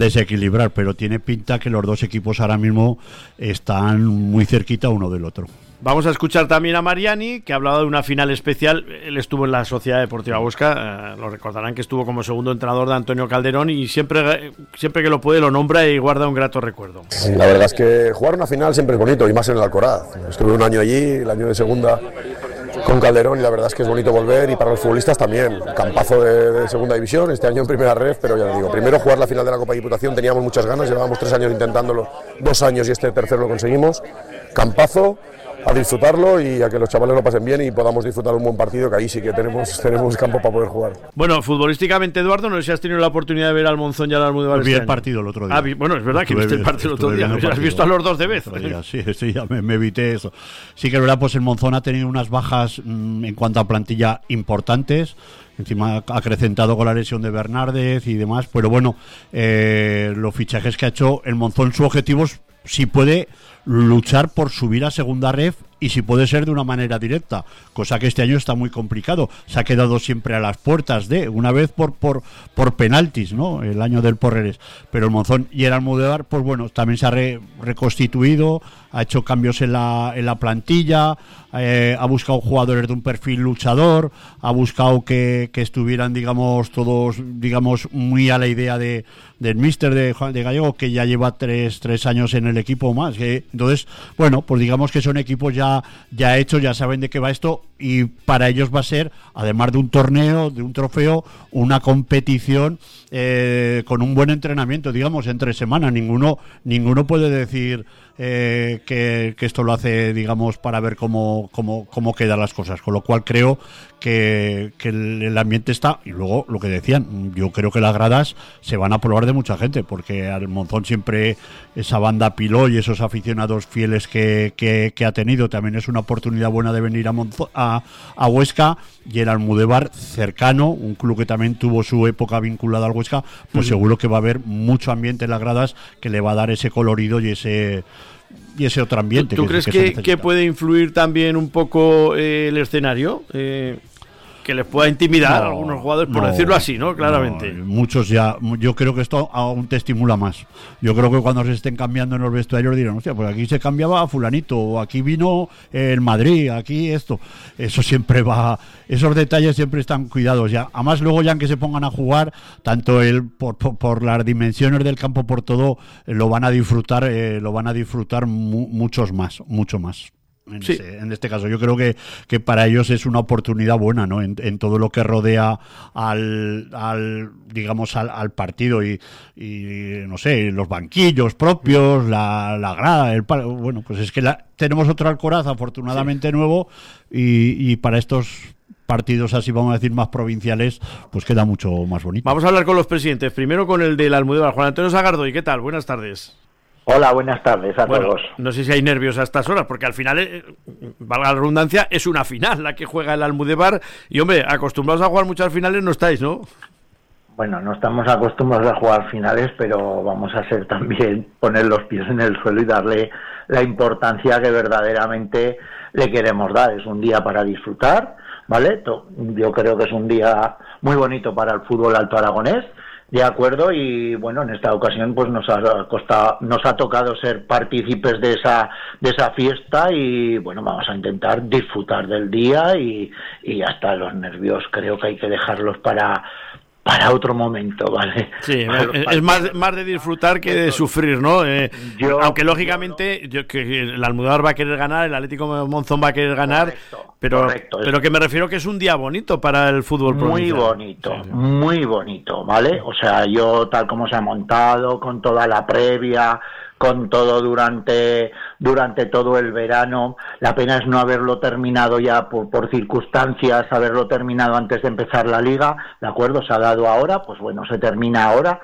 desequilibrar, pero tiene pinta que los dos equipos ahora mismo están muy cerquita uno del otro. Vamos a escuchar también a Mariani, que ha hablado de una final especial. Él estuvo en la Sociedad Deportiva Huesca, eh, lo recordarán que estuvo como segundo entrenador de Antonio Calderón y siempre, siempre que lo puede lo nombra y guarda un grato recuerdo. La verdad es que jugar una final siempre es bonito, y más en el Alcoraz. Estuve un año allí, el año de segunda con Calderón, y la verdad es que es bonito volver, y para los futbolistas también. Campazo de, de segunda división, este año en primera ref, pero ya les digo, primero jugar la final de la Copa Diputación, teníamos muchas ganas, llevábamos tres años intentándolo, dos años y este tercero lo conseguimos. Campazo, a disfrutarlo y a que los chavales lo pasen bien y podamos disfrutar un buen partido, que ahí sí que tenemos, tenemos campo para poder jugar. Bueno, futbolísticamente, Eduardo, no sé si has tenido la oportunidad de ver al Monzón y al Almudévar. Vi este el año. partido el otro día. Ah, vi, bueno, es verdad que Estuve, viste el partido el otro día. El Has visto a los dos de vez. Día, sí, sí, ya me, me evité eso. Sí que es verdad, pues el Monzón ha tenido unas bajas mmm, en cuanto a plantilla importantes. Encima ha acrecentado con la lesión de Bernárdez y demás. Pero bueno, eh, los fichajes que ha hecho el Monzón, su objetivo es, si puede, luchar por subir a segunda ref, y si puede ser de una manera directa, cosa que este año está muy complicado. Se ha quedado siempre a las puertas de, una vez por por por penaltis, ¿no? El año del Porreres. Pero el Monzón y el Almudévar, pues bueno, también se ha re, reconstituido, ha hecho cambios en la en la plantilla, eh, ha buscado jugadores de un perfil luchador, ha buscado que, que estuvieran, digamos, todos, digamos, muy a la idea de del míster de Juan de Gallego, que ya lleva tres, tres años en el equipo más. Que, entonces, bueno, pues digamos que son equipos ya ya hechos, ya saben de qué va esto, y para ellos va a ser, además de un torneo, de un trofeo, una competición eh, con un buen entrenamiento, digamos, entre semana. Ninguno ninguno puede decir eh, que, que esto lo hace, digamos, para ver cómo, cómo, cómo quedan las cosas, con lo cual creo que, que el, el ambiente está. Y luego, lo que decían, yo creo que las gradas se van a probar de mucha gente, porque al Monzón siempre esa banda Piló y esos aficionados fieles que, que, que ha tenido, también es una oportunidad buena de venir a, Monzón, a, a Huesca, y el Almudévar cercano, un club que también tuvo su época vinculada al Huesca, pues uh-huh. seguro que va a haber mucho ambiente en las gradas que le va a dar ese colorido y ese y ese otro ambiente. ¿Tú, tú que, crees que, que, que puede influir también un poco eh, el escenario? Eh... que les pueda intimidar no, a algunos jugadores, por no, decirlo así, ¿no? Claramente. No, muchos ya, yo creo que esto aún te estimula más. Yo creo que cuando se estén cambiando en los vestuarios dirán, hostia, pues aquí se cambiaba a fulanito, o aquí vino el Madrid, aquí esto. Eso siempre va, esos detalles siempre están cuidados ya. Además, luego ya en que se pongan a jugar, tanto el por, por, por las dimensiones del campo, por todo, eh, lo van a disfrutar, eh, lo van a disfrutar mu- muchos más, mucho más. En, sí. ese, en este caso yo creo que, que para ellos es una oportunidad buena, ¿no? En, en todo lo que rodea al, al digamos al, al partido y, y no sé, los banquillos propios, la, la grada, el bueno, pues es que la, tenemos otro Alcoraz afortunadamente sí. nuevo y, y para estos partidos así, vamos a decir, más provinciales, pues queda mucho más bonito. Vamos a hablar con los presidentes, primero con el del Almudévar, Juan Antonio Sagardoy. ¿Qué tal? Buenas tardes. Hola, buenas tardes a bueno, todos. No sé si hay nervios a estas horas, porque al final, eh, valga la redundancia, es una final la que juega el Almudévar. Y, hombre, acostumbrados a jugar muchas finales no estáis, ¿no? Bueno, no estamos acostumbrados a jugar finales, pero vamos a ser también poner los pies en el suelo y darle la importancia que verdaderamente le queremos dar. Es un día para disfrutar, ¿vale? Yo creo que es un día muy bonito para el fútbol alto aragonés. De acuerdo, y bueno, en esta ocasión pues nos ha costado, nos ha tocado ser partícipes de esa de esa fiesta y bueno, vamos a intentar disfrutar del día y, y hasta los nervios creo que hay que dejarlos para para otro momento, ¿vale? Sí, es, es más, más de disfrutar que de sufrir, ¿no? Eh, yo, aunque lógicamente yo, que el Almudévar va a querer ganar, el Atlético Monzón va a querer ganar, correcto, pero correcto, pero que me refiero que es un día bonito para el fútbol muy provincial. bonito, sí, sí. muy bonito, ¿vale? O sea, yo tal como se ha montado, con toda la previa, con todo durante durante todo el verano. La pena es no haberlo terminado ya por, por circunstancias, haberlo terminado antes de empezar la liga, ¿de acuerdo? Se ha dado ahora, pues bueno, se termina ahora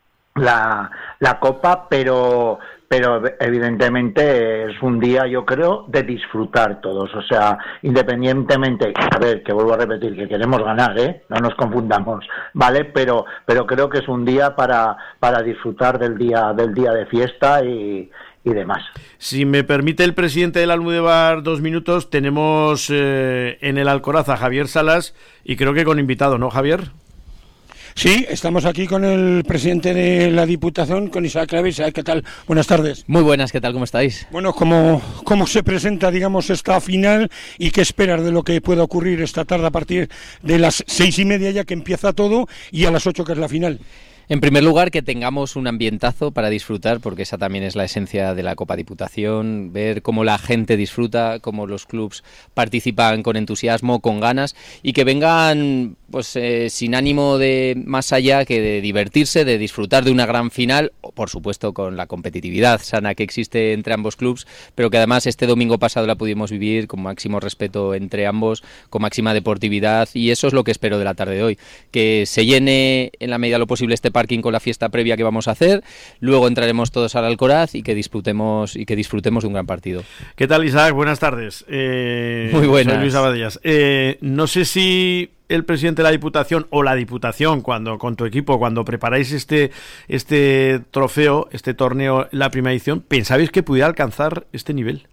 la, la Copa, pero pero evidentemente es un día, yo creo, de disfrutar todos, o sea, independientemente, a ver, que vuelvo a repetir, que queremos ganar, ¿eh? No nos confundamos, ¿vale? Pero pero creo que es un día para para disfrutar del día del día de fiesta y y demás. Si me permite el presidente del Almudévar dos minutos, tenemos eh, en el Alcoraz a Javier Salas y creo que con invitado, ¿no, Javier? Sí, estamos aquí con el presidente de la Diputación, con Isaac Claver. Isaac, ¿qué tal? Buenas tardes. Muy buenas, ¿qué tal? ¿Cómo estáis? Bueno, ¿cómo, cómo se presenta, digamos, esta final y qué esperas de lo que pueda ocurrir esta tarde a partir de las seis y media ya que empieza todo y a las ocho que es la final? En primer lugar, que tengamos un ambientazo para disfrutar, porque esa también es la esencia de la Copa Diputación, ver cómo la gente disfruta, cómo los clubs participan con entusiasmo, con ganas, y que vengan pues eh, sin ánimo de más allá que de divertirse, de disfrutar de una gran final, por supuesto con la competitividad sana que existe entre ambos clubs, pero que además este domingo pasado la pudimos vivir con máximo respeto entre ambos, con máxima deportividad, y eso es lo que espero de la tarde de hoy, que se llene en la medida de lo posible este parking con la fiesta previa que vamos a hacer, luego entraremos todos al Alcoraz y que disfrutemos y que disfrutemos de un gran partido. ¿Qué tal, Isaac? Buenas tardes. Eh, Muy buenas. Soy Luis Abadías. Eh, no sé si el presidente de la Diputación o la Diputación, cuando con tu equipo, cuando preparáis este este trofeo, este torneo, la primera edición, ¿pensabais que pudiera alcanzar este nivel?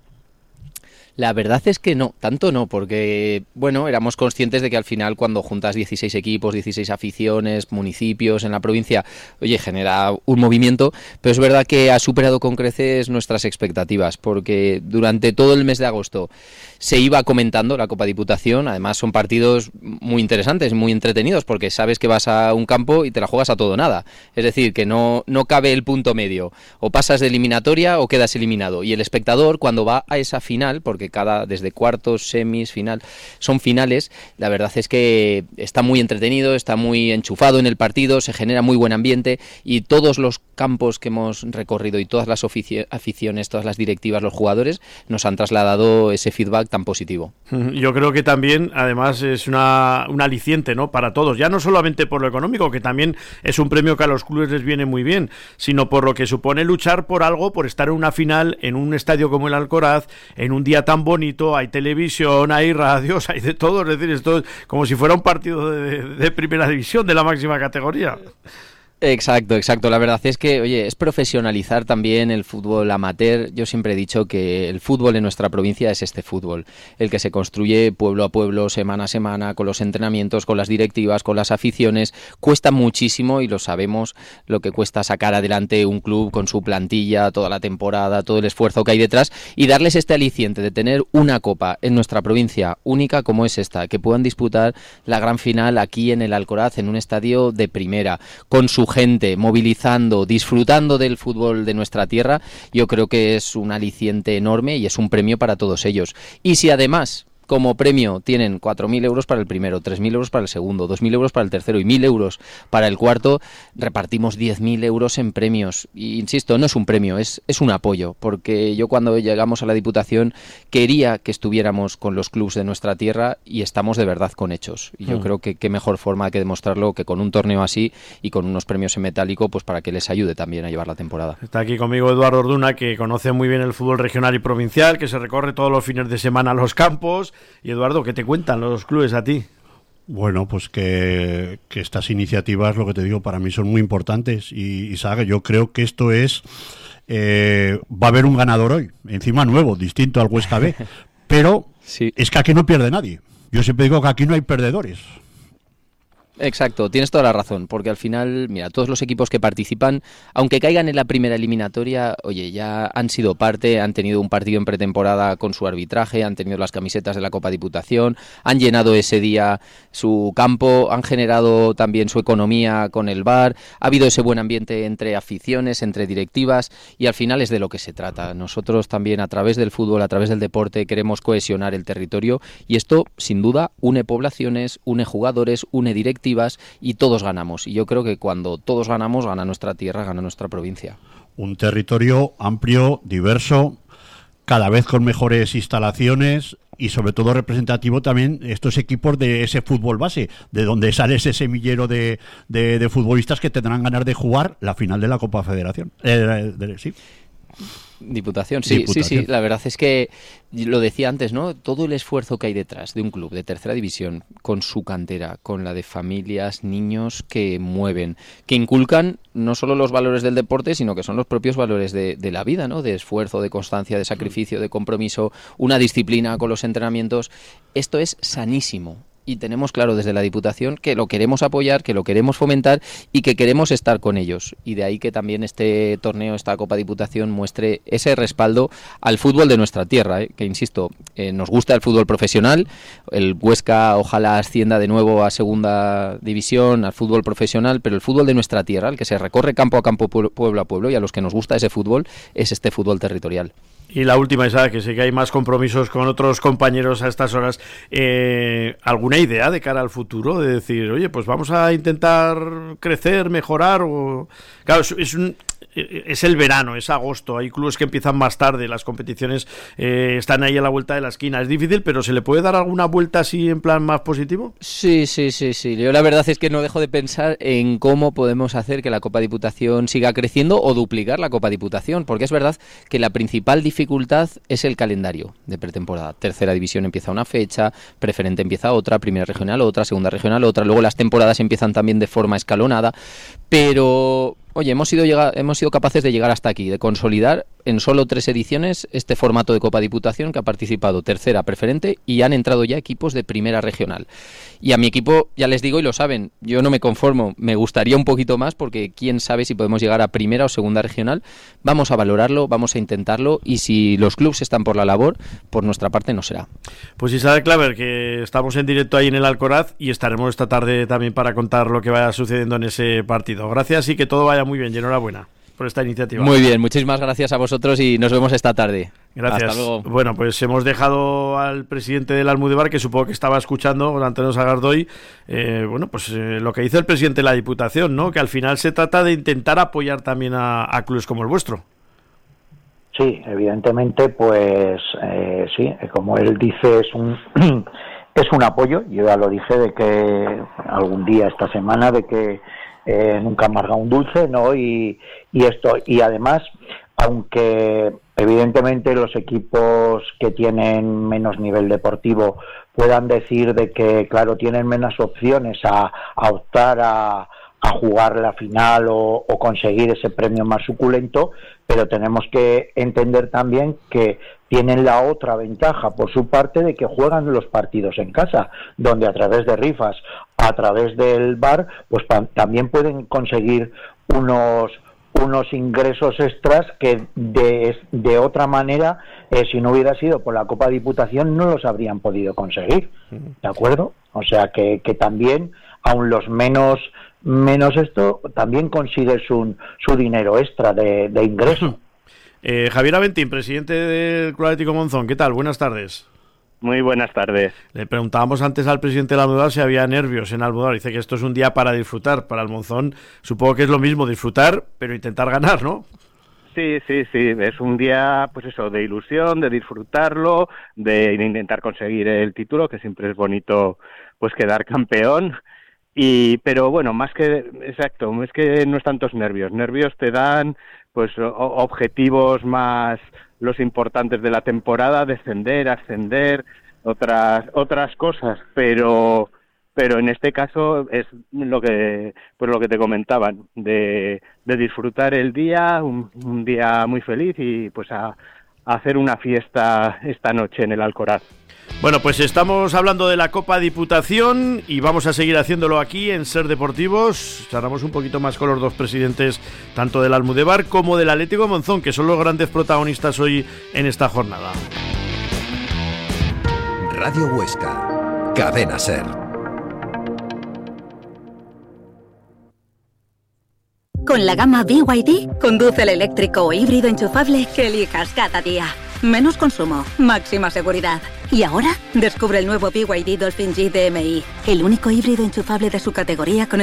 La verdad es que no, tanto no, porque, bueno, éramos conscientes de que al final cuando juntas dieciséis equipos, dieciséis aficiones, municipios en la provincia, oye, genera un movimiento, pero es verdad que ha superado con creces nuestras expectativas, porque durante todo el mes de agosto se iba comentando la Copa Diputación, además son partidos muy interesantes, muy entretenidos, porque sabes que vas a un campo y te la juegas a todo o nada, es decir, que no, no cabe el punto medio, o pasas de eliminatoria o quedas eliminado, y el espectador cuando va a esa final, porque cada desde cuartos, semis, final, son finales, la verdad es que está muy entretenido, está muy enchufado en el partido, se genera muy buen ambiente, y todos los campos que hemos recorrido y todas las aficiones, todas las directivas, los jugadores, nos han trasladado ese feedback tan positivo. Yo creo que también, además, es una, un aliciente, ¿no?, para todos, ya no solamente por lo económico, que también es un premio que a los clubes les viene muy bien, sino por lo que supone luchar por algo, por estar en una final, en un estadio como el Alcoraz, en un día tan bonito, hay televisión, hay radios, hay de todo, es decir, esto es como si fuera un partido de, de primera división, de la máxima categoría. Exacto, exacto. La verdad es que, oye, es profesionalizar también el fútbol amateur. Yo siempre he dicho que el fútbol en nuestra provincia es este fútbol, el que se construye pueblo a pueblo, semana a semana, con los entrenamientos, con las directivas, con las aficiones. Cuesta muchísimo y lo sabemos lo que cuesta sacar adelante un club con su plantilla, toda la temporada, todo el esfuerzo que hay detrás, y darles este aliciente de tener una copa en nuestra provincia única como es esta, que puedan disputar la gran final aquí en el Alcoraz, en un estadio de primera, con su gente, movilizando, disfrutando del fútbol de nuestra tierra. Yo creo que es un aliciente enorme y es un premio para todos ellos. Y si además, como premio, tienen cuatro mil euros para el primero, tres mil euros para el segundo, dos mil euros para el tercero y mil euros para el cuarto, repartimos diez mil euros en premios. Y insisto, no es un premio, es, es un apoyo, porque yo cuando llegamos a la Diputación quería que estuviéramos con los clubs de nuestra tierra y estamos de verdad con hechos. Y yo mm. creo que qué mejor forma que demostrarlo que con un torneo así y con unos premios en metálico, pues para que les ayude también a llevar la temporada. Está aquí conmigo Eduardo Orduna, que conoce muy bien el fútbol regional y provincial, que se recorre todos los fines de semana a los campos. Y Eduardo, ¿qué te cuentan los clubes a ti? Bueno, pues que, que estas iniciativas, lo que te digo, para mí son muy importantes. Y Isaac, yo creo que esto es... Eh, va a haber un ganador hoy, encima nuevo, distinto al Huesca B. Pero sí. Es que aquí no pierde nadie. Yo siempre digo que aquí no hay perdedores. Exacto, tienes toda la razón, porque al final, mira, todos los equipos que participan, aunque caigan en la primera eliminatoria, oye, ya han sido parte, han tenido un partido en pretemporada con su arbitraje, han tenido las camisetas de la Copa Diputación, han llenado ese día su campo, han generado también su economía con el bar, ha habido ese buen ambiente entre aficiones, entre directivas, y al final es de lo que se trata. Nosotros también, a través del fútbol, a través del deporte, queremos cohesionar el territorio, y esto, sin duda, une poblaciones, une jugadores, une directivas, y todos ganamos. Y yo creo que cuando todos ganamos, gana nuestra tierra, gana nuestra provincia. Un territorio amplio, diverso, cada vez con mejores instalaciones y sobre todo representativo también estos equipos de ese fútbol base, de donde sale ese semillero de, de, de futbolistas que tendrán ganas de jugar la final de la Copa Federación. Eh, de, de, sí. Diputación, sí, Diputación. sí, sí, la verdad es que lo decía antes, ¿no? Todo el esfuerzo que hay detrás de un club de tercera división, con su cantera, con la de familias, niños que mueven, que inculcan no solo los valores del deporte, sino que son los propios valores de, de la vida, ¿no? De esfuerzo, de constancia, de sacrificio, de compromiso, una disciplina con los entrenamientos. Esto es sanísimo. y tenemos claro desde la Diputación que lo queremos apoyar, que lo queremos fomentar y que queremos estar con ellos. Y de ahí que también este torneo, esta Copa Diputación muestre ese respaldo al fútbol de nuestra tierra, ¿eh? Que insisto, eh, nos gusta el fútbol profesional, el Huesca ojalá ascienda de nuevo a segunda división, al fútbol profesional, pero el fútbol de nuestra tierra, el que se recorre campo a campo, pueblo a pueblo, y a los que nos gusta ese fútbol, es este fútbol territorial. Y la última, Isa, que sé que hay más compromisos con otros compañeros a estas horas. Eh, ¿Alguna idea de cara al futuro? De decir, oye, pues vamos a intentar crecer, mejorar. O... Claro, es, un, es el verano, es agosto. Hay clubes que empiezan más tarde. Las competiciones eh, están ahí a la vuelta de la esquina. Es difícil, pero ¿se le puede dar alguna vuelta así en plan más positivo? Sí, sí, sí, sí. Yo la verdad es que no dejo de pensar en cómo podemos hacer que la Copa Diputación siga creciendo o duplicar la Copa Diputación. Porque es verdad que la principal dificultad dificultad es el calendario de pretemporada. Tercera división empieza una fecha, preferente empieza otra, primera regional otra, segunda regional otra, luego las temporadas empiezan también de forma escalonada, pero oye, hemos sido, llega, hemos sido capaces de llegar hasta aquí, de consolidar en solo tres ediciones este formato de Copa Diputación que ha participado tercera preferente y han entrado ya equipos de primera regional. Y a mi equipo, ya les digo y lo saben, yo no me conformo, me gustaría un poquito más porque quién sabe si podemos llegar a primera o segunda regional. Vamos a valorarlo, vamos a intentarlo y si los clubes están por la labor, por nuestra parte no será. Pues Isabel Claver, que estamos en directo ahí en el Alcoraz y estaremos esta tarde también para contar lo que vaya sucediendo en ese partido. Gracias y que todo vaya muy bien y enhorabuena por esta iniciativa. Muy bien, muchísimas gracias a vosotros y nos vemos esta tarde. Gracias. Hasta luego. Bueno, pues hemos dejado al presidente del Almudévar, que supongo que estaba escuchando, Antonio Sagardoy, eh, bueno, pues eh, lo que dice el presidente de la Diputación, ¿no? Que al final se trata de intentar apoyar también a, a clubes como el vuestro. Sí, evidentemente, pues eh, sí, como él dice, es un es un apoyo. Yo ya lo dije de que algún día esta semana de que eh, nunca amarga un dulce, ¿no? Y, y esto, y además, aunque evidentemente los equipos que tienen menos nivel deportivo puedan decir de que, claro, tienen menos opciones a, a optar a, a jugar la final o, o conseguir ese premio más suculento, pero tenemos que entender también que tienen la otra ventaja por su parte de que juegan los partidos en casa, donde a través de rifas, a través del bar, pues pa- también pueden conseguir unos unos ingresos extras que de, de otra manera, eh, si no hubiera sido por la Copa Diputación, no los habrían podido conseguir, ¿de acuerdo? O sea que, que también, aun los menos menos esto, también consigues un, su dinero extra de, de ingreso. Eh, Javier Aventín, presidente del Club Atlético Monzón, ¿qué tal? Buenas tardes. Muy buenas tardes. Le preguntábamos antes al presidente de Almudévar si había nervios en Almudévar. Dice que esto es un día para disfrutar. Para el Monzón supongo que es lo mismo, disfrutar, pero intentar ganar, ¿no? Sí, sí, sí. Es un día, pues eso, de ilusión, de disfrutarlo, de intentar conseguir el título, que siempre es bonito, pues quedar campeón. Y, pero bueno, más que, exacto, es que no es tantos nervios. Nervios te dan, pues, o, objetivos más los importantes de la temporada, descender, ascender, otras otras cosas, pero pero en este caso es lo que pues lo que te comentaban, de, de disfrutar el día, un, un día muy feliz y pues a, a hacer una fiesta esta noche en el Alcoraz. Bueno, pues estamos hablando de la Copa Diputación y vamos a seguir haciéndolo aquí en Ser Deportivos. Charlamos un poquito más con los dos presidentes, tanto del Almudévar como del Atlético Monzón, que son los grandes protagonistas hoy en esta jornada. Radio Huesca, Cadena Ser. Con la gama B Y D, conduce el eléctrico o híbrido enchufable que elijas cada día. Menos consumo, máxima seguridad. Y ahora, descubre el nuevo B Y D Dolphin G D M I, el único híbrido enchufable de su categoría con